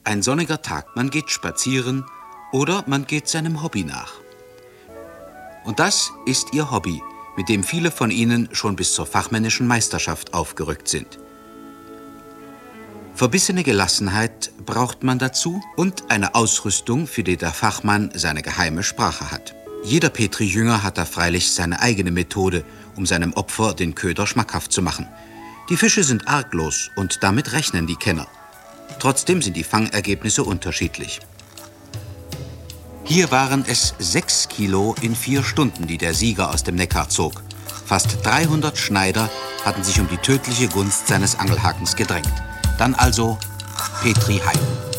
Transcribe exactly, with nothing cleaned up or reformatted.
Ein sonniger Tag, man geht spazieren oder man geht seinem Hobby nach. Und das ist Ihr Hobby, mit dem viele von Ihnen schon bis zur fachmännischen Meisterschaft aufgerückt sind. Verbissene Gelassenheit braucht man dazu und eine Ausrüstung, für die der Fachmann seine geheime Sprache hat. Jeder Petri-Jünger hat da freilich seine eigene Methode, um seinem Opfer den Köder schmackhaft zu machen. Die Fische sind arglos und damit rechnen die Kenner. Trotzdem sind die Fangergebnisse unterschiedlich. Hier waren es sechs Kilo in vier Stunden, die der Sieger aus dem Neckar zog. Fast dreihundert Schneider hatten sich um die tödliche Gunst seines Angelhakens gedrängt. Dann also Petri heim.